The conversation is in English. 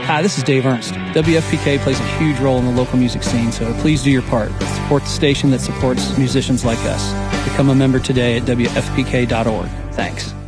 Hi, this is Dave Ernst. WFPK plays a huge role in the local music scene, so please do your part. Support the station that supports musicians like us. Become a member today at WFPK.org. Thanks.